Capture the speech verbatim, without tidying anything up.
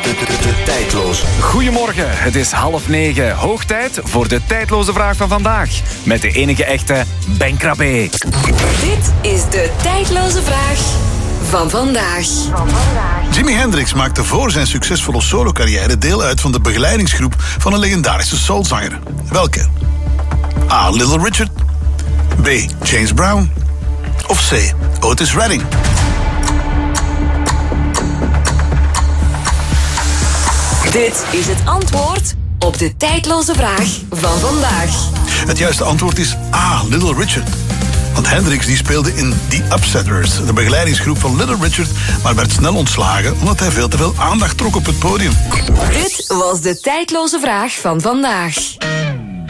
De tijdloze. Goedemorgen, het is half negen. Hoog tijd voor de tijdloze vraag van vandaag. Met de enige echte Ben Krabbe. Dit is de tijdloze vraag van vandaag. Jimi Hendrix maakte voor zijn succesvolle solo-carrière deel uit van de begeleidingsgroep van een legendarische soulzanger. Welke? A. Little Richard. B. James Brown. Of C. Otis Redding. Dit is het antwoord op de tijdloze vraag van vandaag. Het juiste antwoord is A. Little Richard. Want Hendrix die speelde in The Upsetters, de begeleidingsgroep van Little Richard, maar werd snel ontslagen omdat hij veel te veel aandacht trok op het podium. Dit was de tijdloze vraag van vandaag.